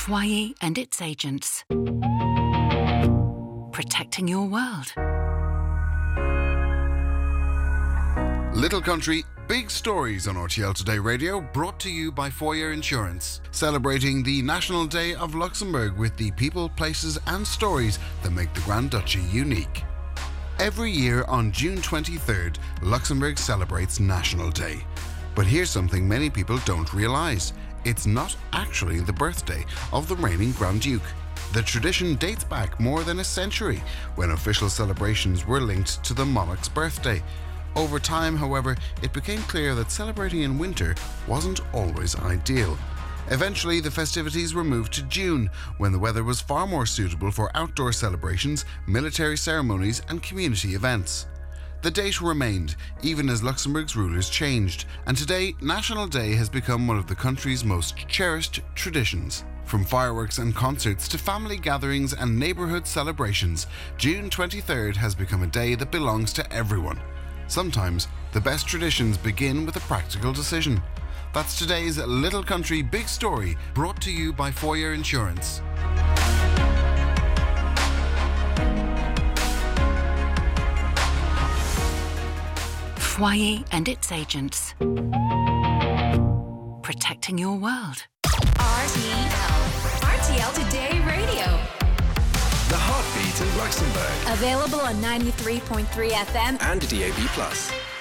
Foyer and its agents. Protecting your world. Little Country, Big Stories on RTL Today Radio, brought to you by Foyer Insurance, celebrating the National Day of Luxembourg with the people, places and stories that make the Grand Duchy unique. Every year on June 23rd, Luxembourg celebrates National Day. But here's something many people don't realise. It's not actually the birthday of the reigning Grand Duke. The tradition dates back more than a century, when official celebrations were linked to the monarch's birthday. Over time, however, it became clear that celebrating in winter wasn't always ideal. Eventually, the festivities were moved to June, when the weather was far more suitable for outdoor celebrations, military ceremonies and community events. The date remained, even as Luxembourg's rulers changed, and today, National Day has become one of the country's most cherished traditions. From fireworks and concerts to family gatherings and neighbourhood celebrations, June 23rd has become a day that belongs to everyone. Sometimes, the best traditions begin with a practical decision. That's today's Little Country Big Story, brought to you by Foyer Insurance. Foyer and its agents. Protecting your world. RTL Today Radio. The heartbeat of Luxembourg. Available on 93.3 FM And DAB+.